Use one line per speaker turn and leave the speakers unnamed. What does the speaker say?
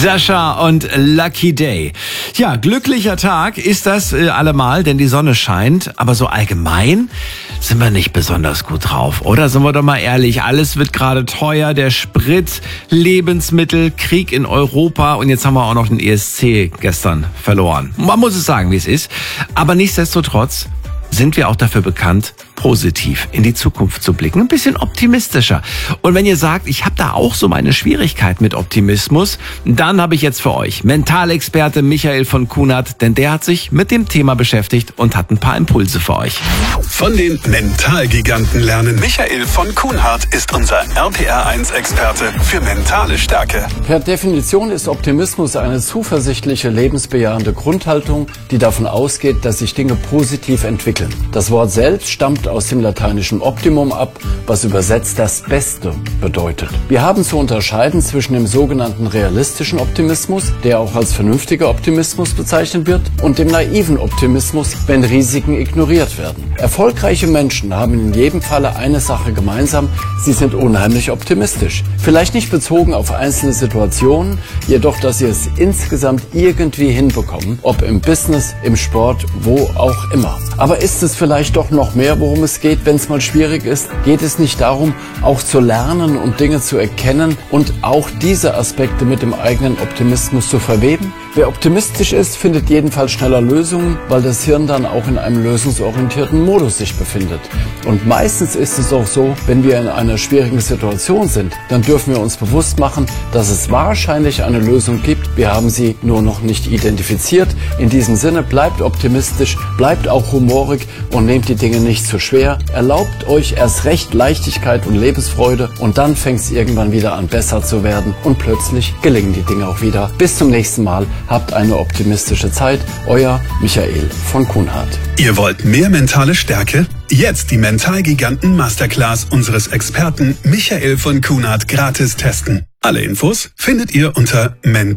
Sascha und Lucky Day. Ja, glücklicher Tag ist das allemal, denn die Sonne scheint. Aber so allgemein sind wir nicht besonders gut drauf, oder? Sind wir doch mal ehrlich, alles wird gerade teuer. Der Sprit, Lebensmittel, Krieg in Europa und jetzt haben wir auch noch den ESC gestern verloren. Man muss es sagen, wie es ist. Aber nichtsdestotrotz sind wir auch dafür bekannt, positiv in die Zukunft zu blicken, ein bisschen optimistischer. Und wenn ihr sagt, ich habe da auch so meine Schwierigkeit mit Optimismus, dann habe ich jetzt für euch Mentalexperte Michael von Kunert, denn der hat sich mit dem Thema beschäftigt und hat ein paar Impulse für euch.
Von den Mentalgiganten lernen. Michael von Kunert ist unser RPR1-Experte für mentale Stärke.
Per Definition ist Optimismus eine zuversichtliche, lebensbejahende Grundhaltung, die davon ausgeht, dass sich Dinge positiv entwickeln. Das Wort selbst stammt aus dem lateinischen Optimum ab, was übersetzt das Beste bedeutet. Wir haben zu unterscheiden zwischen dem sogenannten realistischen Optimismus, der auch als vernünftiger Optimismus bezeichnet wird, und dem naiven Optimismus, wenn Risiken ignoriert werden. Erfolgreiche Menschen haben in jedem Falle eine Sache gemeinsam: sie sind unheimlich optimistisch. Vielleicht nicht bezogen auf einzelne Situationen, jedoch, dass sie es insgesamt irgendwie hinbekommen, ob im Business, im Sport, wo auch immer. Aber ist es vielleicht doch noch mehr, worum es geht, wenn es mal schwierig ist? Geht es nicht darum, auch zu lernen und Dinge zu erkennen und auch diese Aspekte mit dem eigenen Optimismus zu verweben? Wer optimistisch ist, findet jedenfalls schneller Lösungen, weil das Hirn dann auch in einem lösungsorientierten Modus sich befindet. Und meistens ist es auch so, wenn wir in einer schwierigen Situation sind, dann dürfen wir uns bewusst machen, dass es wahrscheinlich eine Lösung gibt. Wir haben sie nur noch nicht identifiziert. In diesem Sinne, bleibt optimistisch, bleibt auch humorig und nehmt die Dinge nicht zu schwer. Erlaubt euch erst recht Leichtigkeit und Lebensfreude und dann fängt es irgendwann wieder an, besser zu werden und plötzlich gelingen die Dinge auch wieder. Bis zum nächsten Mal. Habt eine optimistische Zeit. Euer Michael von Kunert.
Ihr wollt mehr mentale Stärke? Jetzt die Mentalgiganten Masterclass unseres Experten Michael von Kunert gratis testen. Alle Infos findet ihr unter